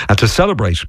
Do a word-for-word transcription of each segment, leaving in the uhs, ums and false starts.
And to celebrate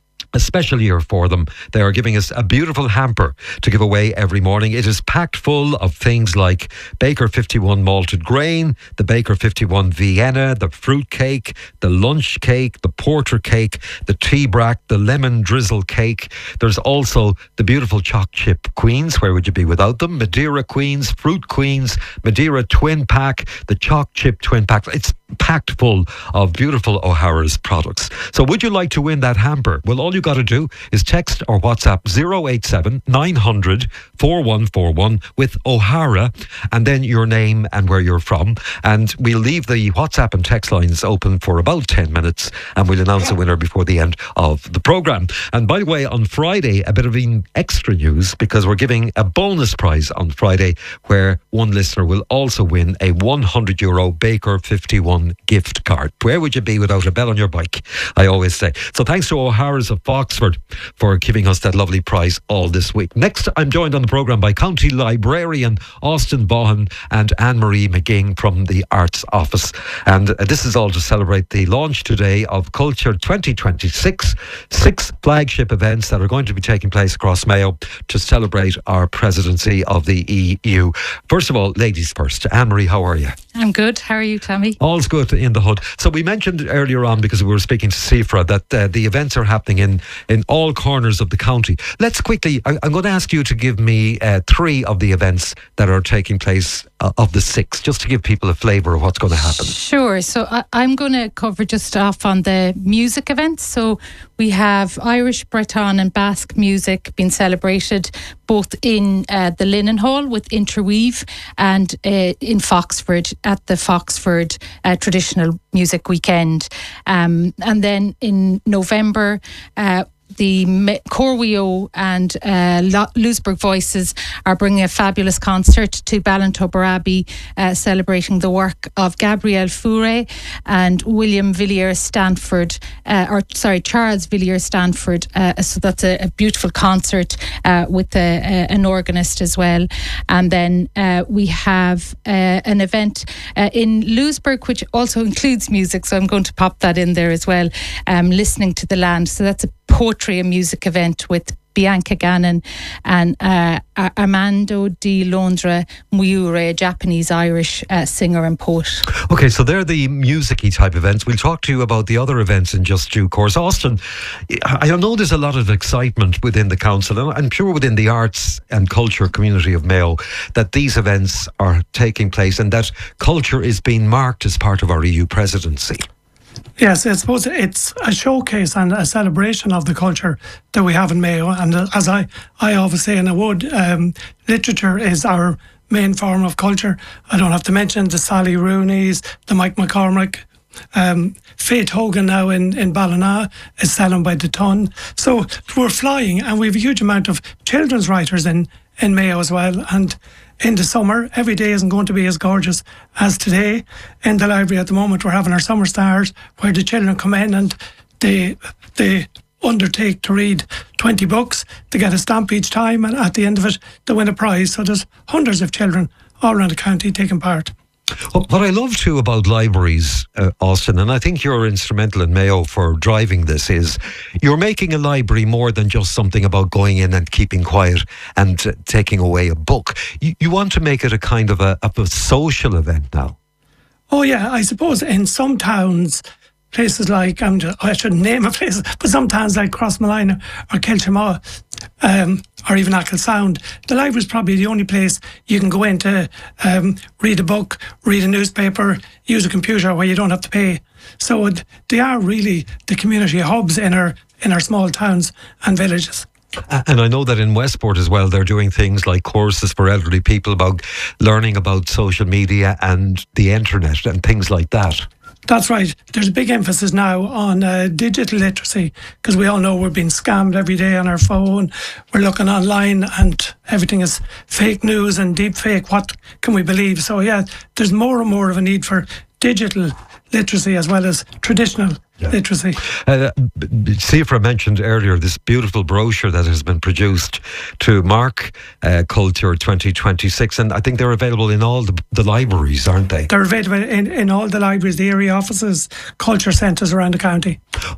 a special year for them, they are giving us a beautiful hamper to give away every morning. It is packed full of things like Baker fifty-one malted grain, the Baker fifty-one Vienna, the fruit cake, the lunch cake, the porter cake, the tea brack, the lemon drizzle cake. There's also the beautiful choc chip queens. Where would you be without them? Madeira queens, fruit queens, Madeira twin pack, the choc chip twin pack. It's packed full of beautiful O'Hara's products. So would you like to win that hamper? Well, all you got to do is text or WhatsApp zero eight seven nine hundred four one four one with O'Hara and then your name and where you're from, and we'll leave the WhatsApp and text lines open for about ten minutes and we'll announce the winner before the end of the programme. And by the way, on Friday, a bit of extra news, because we're giving a bonus prize on Friday where one listener will also win a one hundred euro Baker fifty-one gift card. Where would you be without a bell on your bike, I always say. So thanks to O'Hara's of Foxford for giving us that lovely prize all this week. Next, I'm joined on the programme by County Librarian Austin Vaughan and Anne-Marie McGing from the Arts Office. And uh, this is all to celebrate the launch today of Culture twenty twenty-six, six flagship events that are going to be taking place across Mayo to celebrate our presidency of the E U. First of all, ladies first. Anne-Marie, how are you? I'm good. How are you, Tommy? All's good in the hood. So we mentioned earlier on, because we were speaking to Sifra, that uh, the events are happening in, in all corners of the county. Let's quickly, I, I'm going to ask you to give me uh, three of the events that are taking place uh, of the six, just to give people a flavour of what's going to happen. Sure. So I, I'm going to cover just off on the music events. So we have Irish, Breton and Basque music being celebrated both in uh, the Linen Hall with Interweave and uh, in Foxford at the Foxford uh, Traditional Music Weekend. Um, and then in November, uh, the Corweo and uh, Louisburgh Voices are bringing a fabulous concert to Ballintober Abbey, uh, celebrating the work of Gabrielle Fauré and William Villiers Stanford, uh, or sorry, Charles Villiers Stanford. Uh, so that's a, a beautiful concert uh, with a, a, an organist as well. And then uh, we have uh, an event uh, in Louisburgh, which also includes music. So I'm going to pop that in there as well. Um, Listening to the Land. So that's a poetry and music event with Bianca Gannon and uh, Armando di Londra Muyure, a Japanese-Irish uh, singer and poet. Okay, so they're the music-y type events. We'll talk to you about the other events in just due course. Austin, I know there's a lot of excitement within the council, and I'm sure within the arts and culture community of Mayo, that these events are taking place and that culture is being marked as part of our E U presidency. Yes, I suppose it's a showcase and a celebration of the culture that we have in Mayo. And as I, I always say, and I would, um, literature is our main form of culture. I don't have to mention the Sally Rooney's, the Mike McCormick, um, Faith Hogan now in, in Ballina is selling by the ton. So we're flying, and we have a huge amount of children's writers in, in Mayo as well. And in the summer, every day isn't going to be as gorgeous as today. In the library at the moment, we're having our summer stars where the children come in and they they undertake to read twenty books. They get a stamp each time, and at the end of it, they win a prize. So there's hundreds of children all around the county taking part. Well, what I love too about libraries, uh, Austin, and I think you're instrumental in Mayo for driving this, is you're making a library more than just something about going in and keeping quiet and uh, taking away a book. You, you want to make it a kind of a, of a social event now. Oh yeah, I suppose in some towns, places like, I'm just, I shouldn't name a place, but some towns like Crossmalina or Kilchamaw, um, or even Acklesound, the library is probably the only place you can go in to um, read a book, read a newspaper, use a computer where you don't have to pay. So they are really the community hubs in our in our small towns and villages. And I know that in Westport as well, they're doing things like courses for elderly people about learning about social media and the internet and things like that. That's right. There's a big emphasis now on uh, digital literacy, because we all know we're being scammed every day on our phone. We're looking online and everything is fake news and deep fake. What can we believe? So yeah, there's more and more of a need for digital literacy as well as traditional yeah. literacy. Uh, Sifra mentioned earlier this beautiful brochure that has been produced to mark uh, Culture twenty twenty-six, and I think they're available in all the, the libraries, aren't they? They're available in, in all the libraries, the area offices, culture centres around the county.